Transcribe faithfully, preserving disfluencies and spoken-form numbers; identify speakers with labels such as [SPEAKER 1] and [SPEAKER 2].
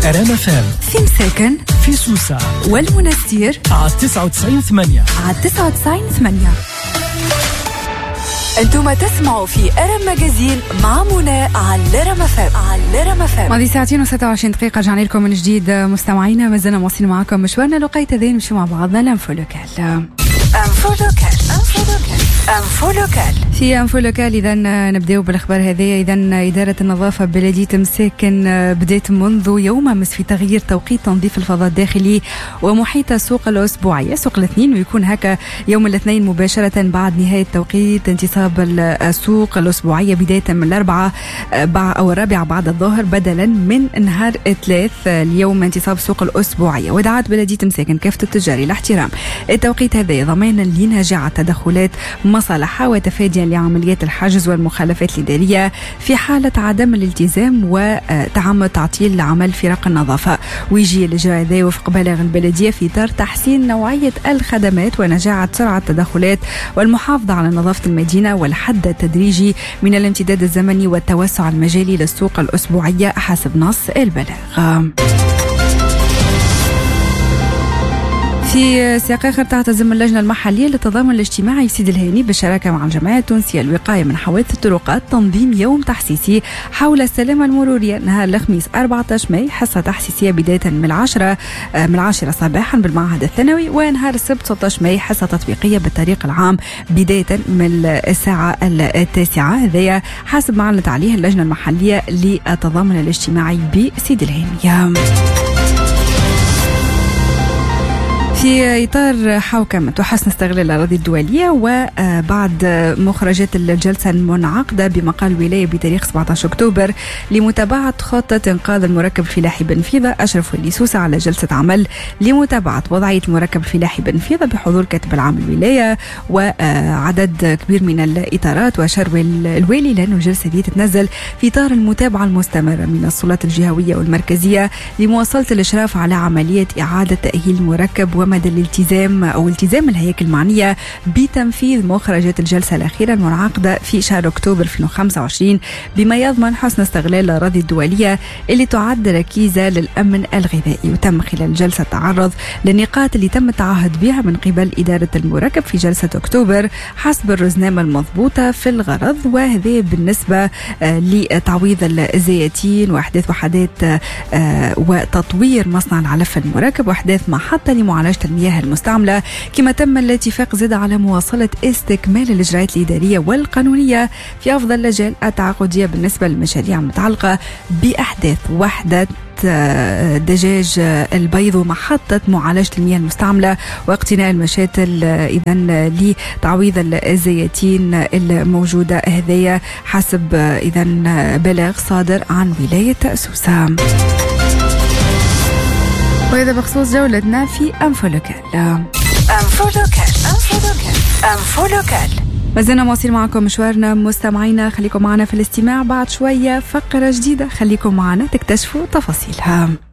[SPEAKER 1] أرام فام
[SPEAKER 2] في مساكن
[SPEAKER 1] في سوسة
[SPEAKER 2] والمنستير
[SPEAKER 1] على تسعة وتسعين ثمانية
[SPEAKER 2] على تسعة وتسعين ثمانية. أنتم تسمعوا في أرام ماجازين مع منى على أرام فام على أرام فام.
[SPEAKER 3] ماضي ساعتين وستة وعشرين دقيقة رجعنا لكم من جديد مستمعينا، ما زلنا مواصلين معكم مشوارنا لقيت ذين نمشي مع بعضنا لانفو لوكال.
[SPEAKER 2] أنفو لوكال أنفو لوكال أنفو لوكال
[SPEAKER 3] في أنفو لوكال. إذا نبدأ بالأخبار هذه. إذا إدارة النظافة بلدية مساكن بدأت منذ يوم أمس في تغيير توقيت تنظيف الفضاء الداخلي ومحيط السوق الأسبوعية سوق الاثنين، ويكون هكا يوم الاثنين مباشرة بعد نهاية توقيت انتصاب السوق الأسبوعية بداية من الأربعة أو الرابعة بعد الظهر بدلا من نهار الثلاث اليوم انتصاب السوق الأسبوعية. ودعت بلدية مساكن كافة التجار إلى احترام التوقيت هذا ضمانا لنجاعة تدخلات مصالحها وتفاديا لعمليات الحجز والمخالفات الإدارية في حالة عدم الالتزام وتعمد تعطيل عمل فرق النظافة. ويجي الإجراء ذا وفق بلاغ البلدية في إطار تحسين نوعية الخدمات ونجاعة سرعة التدخلات والمحافظة على نظافة المدينة والحد التدريجي من الامتداد الزمني والتوسع المجالي للسوق الأسبوعية حسب نص البلاغ. في سياق آخر تعتزم اللجنة المحلية للتضامن الاجتماعي سيد الهاني بالشراكة مع الجمعية التونسية الوقاية من حوادث الطرقات تنظيم يوم تحسيسي حول السلامة المرورية نهار الخميس أربعة عشر ماي، حصة تحسيسية بداية من العشرة من العاشرة صباحا بالمعهد الثانوي، ونهار السبت ستة عشر ماي حصة تطبيقية بالطريق العام بداية من الساعة التاسعة. هذا حسب ما أعلنت عليه اللجنة المحلية للتضامن الاجتماعي بسيد الهاني. في إطار حوكمة وحسن استغلال الأراضي الدولية وبعد مخرجات الجلسة المنعقدة بمقال الولاية بتاريخ سبعة عشر أكتوبر لمتابعة خطة إنقاذ المركب الفلاحي بنفيذة، أشرف الليسوسة على جلسة عمل لمتابعة وضعية المركب الفلاحي بنفيذة بحضور كاتب العام الولاية وعدد كبير من الإطارات وشرو الوالي، لأنه الجلسة دي تتنزل في إطار المتابعة المستمرة من السلطات الجهوية والمركزية لمواصلة الإشراف على عملية إعادة تأهيل المركب ومدى الالتزام أو التزام الهياكل المعنية بتنفيذ مخرجات الجلسة الأخيرة المنعقدة في شهر أكتوبر ألفين وخمسة وعشرين بما يضمن حسن استغلال الأراضي الدولية اللي تعد ركيزة للأمن الغذائي. وتم خلال الجلسة التعرض للنقاط اللي تم التعهد بها من قبل إدارة المركب في جلسة أكتوبر حسب الرزنامة المضبوطة في الغرض، وهذا بالنسبة لتعويض الزياتين وأحداث وحدات وتطوير مصنع العلف المركب وأحداث محطة لمعالجة المياه المستعملة، كما تم الاتفاق زاد على مواصلة استكمال الإجراءات الإدارية والقانونية في أفضل الأجال التعاقدية بالنسبة للمشاريع المتعلقة بأحداث وحدة دجاج البيض ومحطة معالجة المياه المستعملة واقتناء المشاتل إذن لتعويض الزياتين الموجودة هذية حسب إذن بلاغ صادر عن ولاية سوسة. وهذا بخصوص جولتنا في أنفو لوكال.
[SPEAKER 2] أنفو لوكال أنفو لوكال أنفو لوكال.
[SPEAKER 3] ما زلنا مواصلين معكم مشوارنا مستمعينا، خليكم معنا في الاستماع. بعد شوية فقرة جديدة، خليكم معنا تكتشفوا تفاصيلها.